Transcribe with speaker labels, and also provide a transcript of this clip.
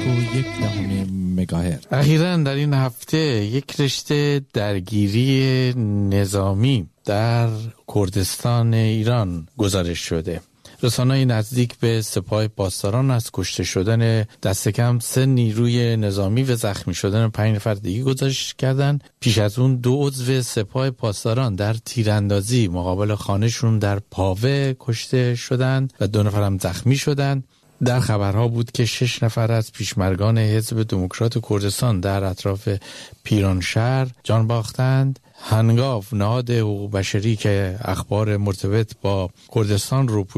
Speaker 1: مگاهرتز.
Speaker 2: اخیراً در این هفته یک رشته درگیری نظامی در کردستان ایران گزارش شده. رسانه‌های نزدیک به سپاه پاسداران از کشته شدن دست کم 3 نیروی نظامی و زخمی شدن 5 نفر دیگه گزارش کردن. پیش از اون 2 عضو سپاه پاسداران در تیراندازی مقابل خانه‌شون در پاوه کشته شدند و 2 نفر هم زخمی شدند. در خبرها بود که 6 نفر از پیشمرگان حزب دموکرات کردستان در اطراف پیرانشهر جان باختند. هنگاو نهاد حقوق بشری که اخبار مرتبط با کردستان رو